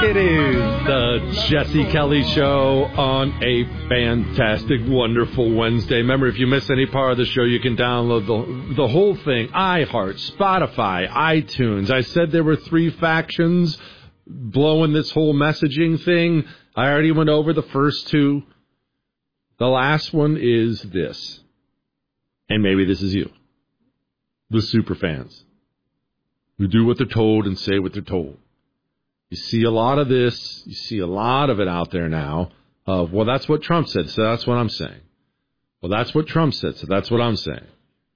It is the Jesse Kelly Show on a fantastic, wonderful Wednesday. Remember, if you miss any part of the show, you can download the whole thing. iHeart, Spotify, iTunes. I said there were 3 factions blowing this whole messaging thing. I already went over the first 2. The last one is this. And maybe this is you. The super fans who do what they're told and say what they're told. You see a lot of this. You see a lot of it out there now of, well, that's what Trump said, so that's what I'm saying. Well, that's what Trump said, so that's what I'm saying.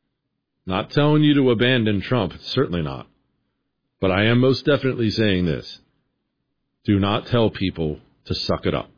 Not telling you to abandon Trump, certainly not. But I am most definitely saying this. Do not tell people to suck it up.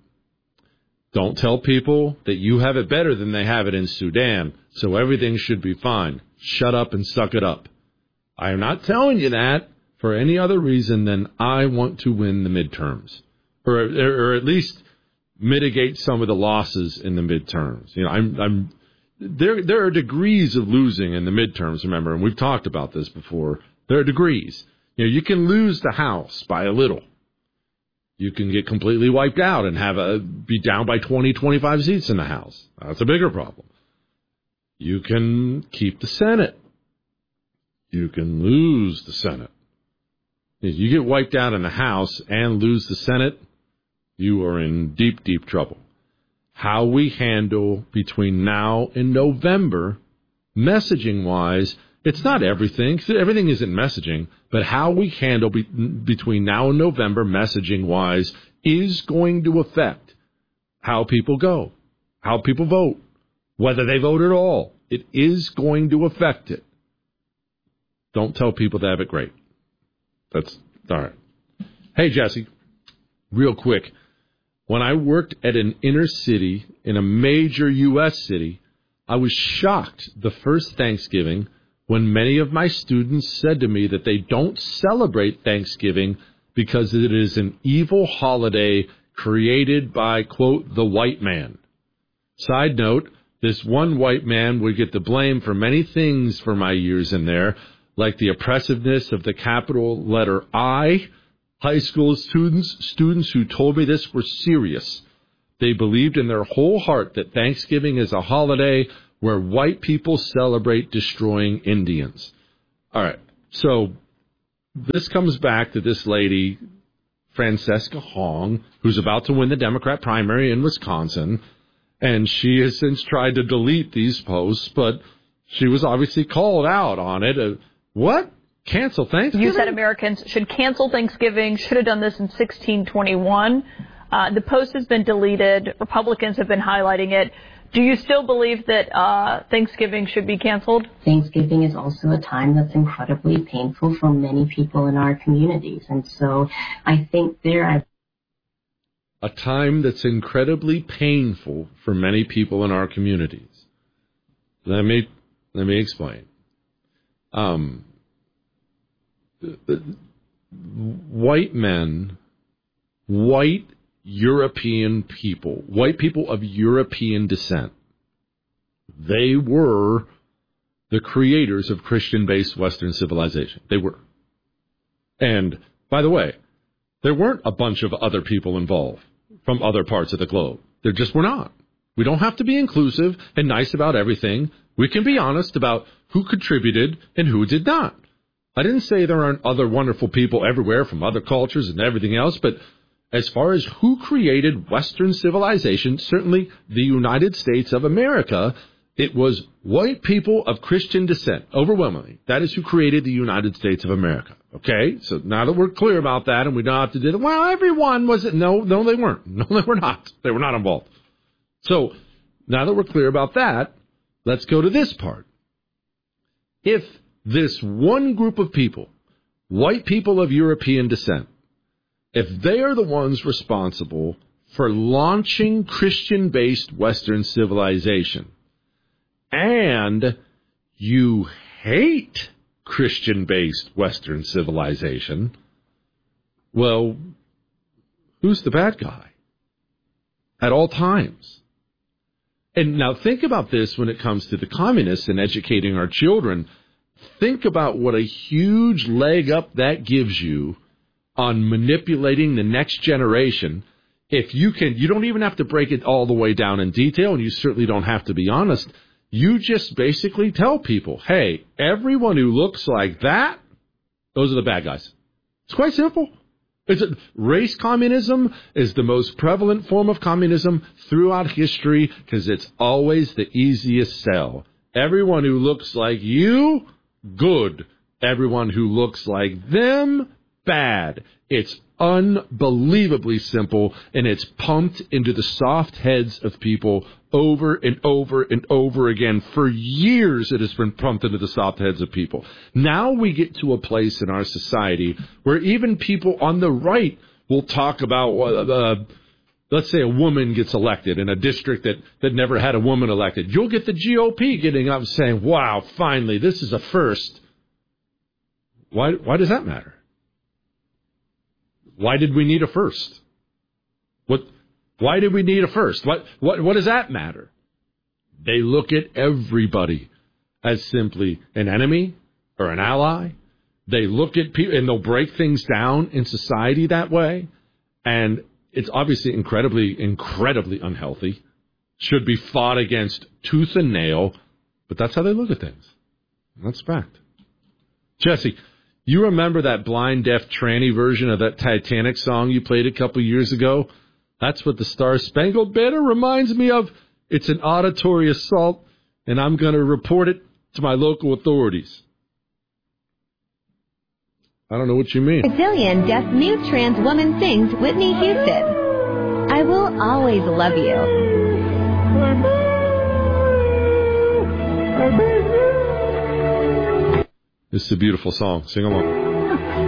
Don't tell people that you have it better than they have it in Sudan, so everything should be fine. Shut up and suck it up. I am not telling you that for any other reason than I want to win the midterms, or at least mitigate some of the losses in the midterms. You know, there are degrees of losing in the midterms, remember, and we've talked about this before. There are degrees. You know, you can lose the House by a little. You can get completely wiped out and be down by 20, 25 seats in the House. That's a bigger problem. You can keep the Senate. You can lose the Senate. If you get wiped out in the House and lose the Senate, you are in deep, deep trouble. How we handle between now and November, messaging-wise, it's not everything. Everything isn't messaging, but how we handle between now and November, messaging-wise, is going to affect how people go, how people vote, whether they vote at all. It is going to affect it. Don't tell people they have it great. That's all right. Hey, Jesse, real quick. When I worked at an inner city in a major U.S. city, I was shocked the first Thanksgiving when many of my students said to me that they don't celebrate Thanksgiving because it is an evil holiday created by, quote, the white man. Side note, this one white man would get the blame for many things for my years in there, like the oppressiveness of the capital letter I. High school students who told me this were serious. They believed in their whole heart that Thanksgiving is a holiday where white people celebrate destroying Indians. All right, so this comes back to this lady, Francesca Hong, who's about to win the Democrat primary in Wisconsin, and she has since tried to delete these posts, but she was obviously called out on it. What? Cancel Thanksgiving? You said Americans should cancel Thanksgiving, should have done this in 1621. The post has been deleted. Republicans have been highlighting it. Do you still believe that Thanksgiving should be canceled? Thanksgiving is also a time that's incredibly painful for many people in our communities. And so I think a time that's incredibly painful for many people in our communities. Let me explain. White men, white European people, white people of European descent, they were the creators of Christian-based Western civilization. They were. And, by the way, there weren't a bunch of other people involved from other parts of the globe. There just were not. We don't have to be inclusive and nice about everything. We can be honest about who contributed and who did not. I didn't say there aren't other wonderful people everywhere from other cultures and everything else, but as far as who created Western civilization, certainly the United States of America, it was white people of Christian descent, overwhelmingly. That is who created the United States of America. Okay? So now that we're clear about that and we don't have to do it, well, everyone was it? No, they weren't. No, they were not. They were not involved. So now that we're clear about that, let's go to this part. If this one group of people, white people of European descent, if they are the ones responsible for launching Christian-based Western civilization, and you hate Christian-based Western civilization, well, who's the bad guy? At all times. And now think about this when it comes to the communists and educating our children. Think about what a huge leg up that gives you on manipulating the next generation. If you can, you don't even have to break it all the way down in detail, and you certainly don't have to be honest. You just basically tell people, hey, everyone who looks like that, those are the bad guys. It's quite simple. Race communism is the most prevalent form of communism throughout history because it's always the easiest sell. Everyone who looks like you, good. Everyone who looks like them, bad. It's unbelievably simple, and it's pumped into the soft heads of people over and over and over again. For years, it has been pumped into the soft heads of people. Now we get to a place in our society where even people on the right will talk about, let's say a woman gets elected in a district that never had a woman elected. You'll get the GOP getting up and saying, wow, finally, this is a first. Why does that matter? Why did we need a first? Why did we need a first? What does that matter? They look at everybody as simply an enemy or an ally. They look at people, and they'll break things down in society that way. And it's obviously incredibly, incredibly unhealthy. Should be fought against tooth and nail. But that's how they look at things. That's fact. Jesse, you remember that blind, deaf, tranny version of that Titanic song you played a couple years ago? That's what the Star-Spangled Banner reminds me of. It's an auditory assault, and I'm going to report it to my local authorities. I don't know what you mean. Brazilian deaf mute trans woman sings Whitney Houston. I will always love you. This is a beautiful song. Sing along.